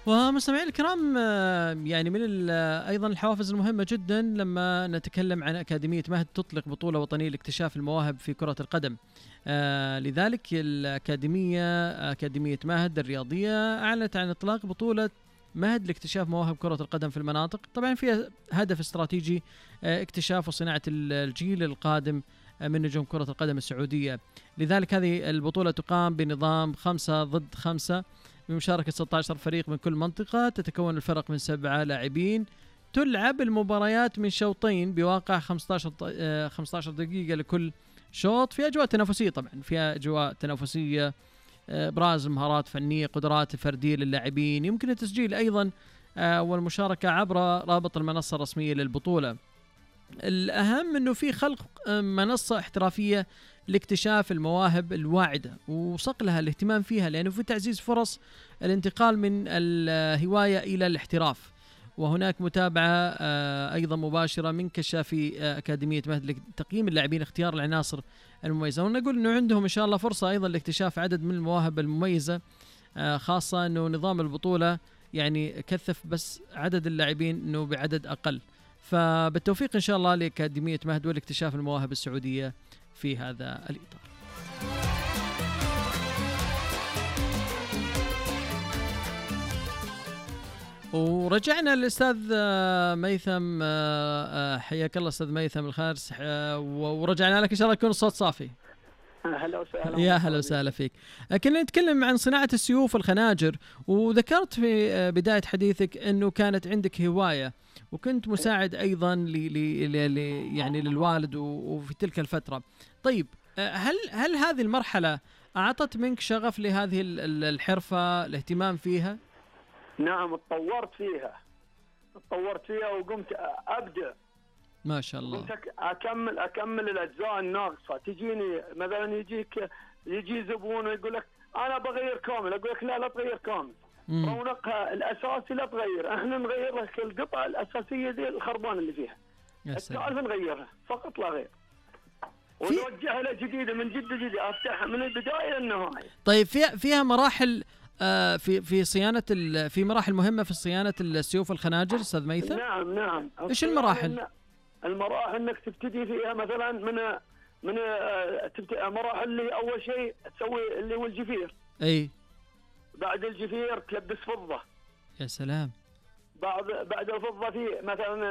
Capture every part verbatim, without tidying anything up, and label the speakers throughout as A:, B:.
A: ومستمعين الكرام، يعني من أيضا الحوافز المهمة جدا لما نتكلم عن أكاديمية مهد تطلق بطولة وطنية لاكتشاف المواهب في كرة القدم. آه لذلك الأكاديمية أكاديمية مهد الرياضية أعلنت عن إطلاق بطولة مهد لاكتشاف مواهب كرة القدم في المناطق، طبعا فيها هدف استراتيجي آه اكتشاف وصناعة الجيل القادم من نجوم كرة القدم السعودية. لذلك هذه البطولة تقام بنظام خمسة ضد خمسة بمشاركة ستة عشر فريق من كل منطقة، تتكون الفرق من سبعة لاعبين، تلعب المباريات من شوطين بواقع خمسة عشر دقيقة لكل شوط، في أجواء تنافسية، طبعا فيها أجواء تنافسية، إبراز مهارات فنية، قدرات فردية للاعبين، يمكن التسجيل أيضا والمشاركة عبر رابط المنصة الرسمية للبطولة. الأهم أنه في خلق منصة احترافية لاكتشاف المواهب الواعدة وصقلها الاهتمام فيها، لأنه في تعزيز فرص الانتقال من الهواية إلى الاحتراف، وهناك متابعة أيضا مباشرة من كشافي أكاديمية مهد لتقييم اللاعبين، اختيار العناصر المميزة. ونقول أنه عندهم إن شاء الله فرصة أيضا لاكتشاف عدد من المواهب المميزة، خاصة أنه نظام البطولة يعني كثف بس عدد اللاعبين أنه بعدد أقل. فبالتوفيق إن شاء الله لأكاديمية مهد والاكتشاف المواهب السعودية في هذا الإطار. ورجعنا الأستاذ ميثم، حياك الله أستاذ ميثم الخارس، ورجعنا لك إن شاء الله يكون الصوت صافي.
B: هلا وسهلا.
A: يا هلا وسهلا فيك. كنا نتكلم عن صناعة السيوف والخناجر، وذكرت في بداية حديثك أنه كانت عندك هواية وكنت مساعد أيضا ل ل يعني للوالد وفي تلك الفترة. طيب هل هل هذه المرحلة أعطت منك شغف لهذه الحرفة، الاهتمام فيها؟
B: نعم، اتطورت فيها اتطورت فيها وقمت أبدع
A: ما شاء الله.
B: قمت أكمل أكمل الأجزاء الناقصة. تجيني مثلا يجيك يجي زبون ويقول لك أنا بغير كامل، أقول لك لا لا تغير كامل، رونقها الأساسي لا تغير، احنا نغير لك القطعة الأساسية دي الخربان اللي فيها، التعرف نغيرها فقط لا غير، ونوجهها له جديدة من جد جديد، أفتحها من البداية للنهاية.
A: طيب فيها فيها مراحل آه في في صيانة في مراحل مهمة في صيانة السيوف الخناجر أستاذ ميثم؟
B: نعم نعم.
A: إيش المراحل؟
B: المراحل انك تبتدي فيها مثلا من من تبتدي مراحل اللي اول شيء تسوي اللي هو الجفير.
A: اي. بعد
B: الجفير تلبس فضة.
A: يا سلام.
B: بعد بعد الفضة في مثلا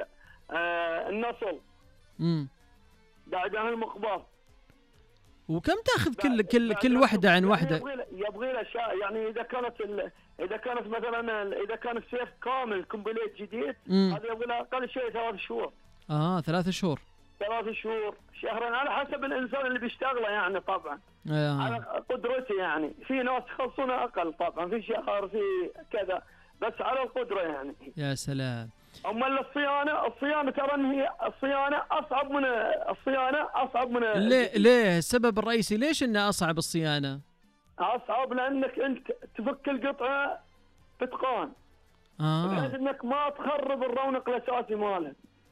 B: النصل.
A: امم.
B: بعدها المقبض.
A: وكم تاخذ كل كل كل وحده عن وحده؟
B: يبغي له شيء يعني، اذا كانت اذا كانت مثلا اذا كان السيف كامل كومبليت جديد هذا يبغي له اقل شيء ثلاث شهور.
A: اه ثلاث شهور
B: ثلاث شهور شهرين على حسب الانسان اللي بيشتغله يعني، طبعا آه. على قدرته يعني، في ناس يخلصون اقل طبعا، في شهر في كذا، بس على القدره يعني.
A: يا سلام.
B: اما الصيانه الصيانه ترى ان هي الصيانه اصعب من الصيانه اصعب من
A: ليه ليه السبب الرئيسي ليش انها اصعب الصيانه؟
B: اصعب لانك انت تفك القطعه باتقان،
A: اه
B: بحيث انك ما تخرب الرونق الاساسي ماله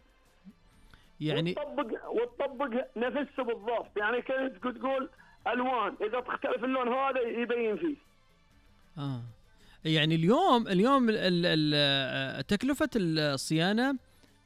A: يعني،
B: وتطبق وتطبق نفسه بالضبط يعني. كنت تقول الوان، اذا تختلف اللون هذا يبين فيه.
A: اه يعني اليوم اليوم ال ال تكلفة الصيانة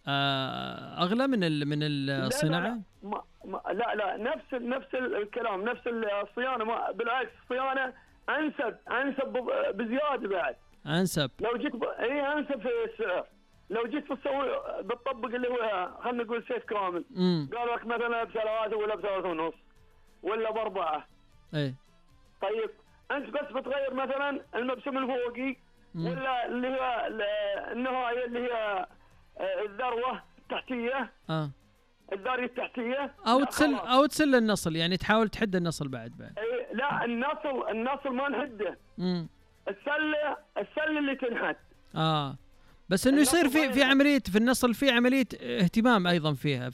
A: أغلى من من الصناعة؟
B: لا لا, ما لا لا نفس نفس الكلام، نفس الصيانة، ما بالعكس الصيانة أنسب أنسب بزيادة بعد.
A: أنسب.
B: لو جيت ب... إيه أنسب في السعر. لو جيت تسوي بتطبق اللي هو خلينا نقول سيف كامل، قال لك مثلا بثلاثة ولا بثلاثة ونص ولا بأربعة.
A: إيه.
B: طيب أنت بس بتغير مثلا المبسم الفوقي ولا اللي هي النهاية اللي هي الذروة التحتية.
A: آه.
B: الذارية التحتية.
A: أو تسل أو تسل النصل يعني، تحاول تحد النصل بعد بعد.
B: إيه لا النصل النصل ما نحده.
A: امم.
B: السلة السلة اللي تنحد.
A: آه. بس إنه يصير في في عملية في النصل، في عملية اهتمام أيضا فيها،